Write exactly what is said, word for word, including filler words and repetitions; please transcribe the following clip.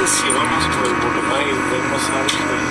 si vamos por el Boulevard y vemos algo